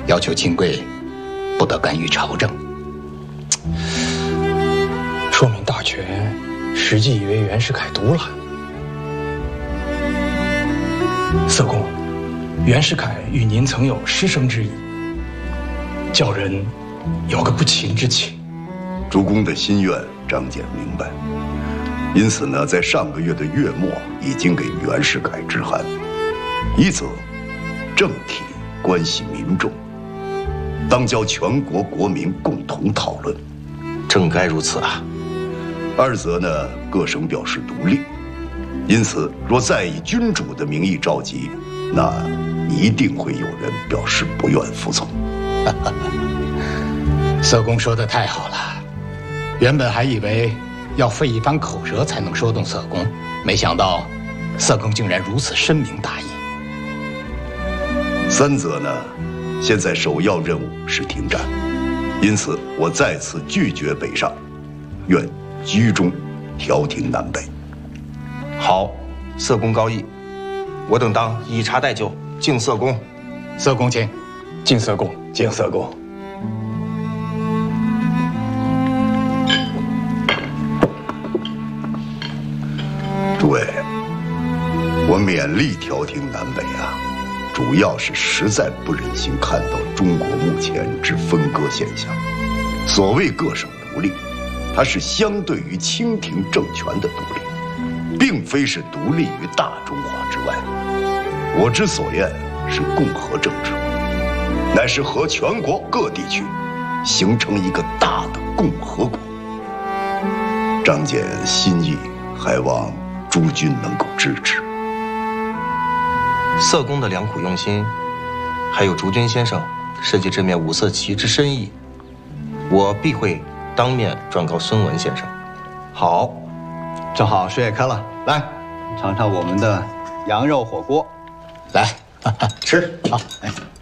要求亲贵不得干预朝政。 说明大权实际以为袁世凯独揽。色公，袁世凯与您曾有师生之谊，叫人有个不情之请。 主公的心愿，张简明白。因此呢，在上个月的月末，已经给袁世凯致函，一则政体关系民众，当交全国国民共同讨论。 正该如此啊。 二则呢，各省表示独立，因此若再以君主的名义召集，那一定会有人表示不愿服从。 色公说的太好了，原本还以为要费一番口舌才能说动色公，没想到色公竟然如此深明大义。 三则呢，现在首要任务是停战，因此我再次拒绝北上，愿居中调停南北。 好，色公高义，我等当以茶代酒，敬色公。 色公请。 敬色公，敬色公。 诸位，我勉力调停南北啊，主要是实在不忍心看到中国目前之分割现象。所谓各省独立，它是相对于清廷政权的独立，并非是独立于大中华之外。我之所愿是共和政治，乃是和全国各地区形成一个大的共和国。张简心意，还望诸君能够支持。 色公的良苦用心，还有竹君先生设计这面五色旗之深意，我必会当面转告孙文先生。好， 正好水也开了，来尝尝我们的羊肉火锅。 来， 吃。 好，哎。